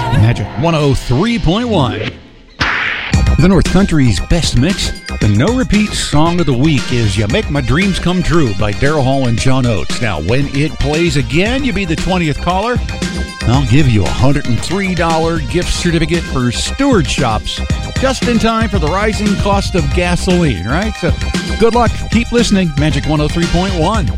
Magic 103.1. The North Country's best mix, the no-repeat song of the week is You Make My Dreams Come True by Daryl Hall and John Oates. Now, when it plays again, you be the 20th caller. I'll give you a $103 gift certificate for Stewart Shops, just in time for the rising cost of gasoline, right? So good luck. Keep listening. Magic 103.1.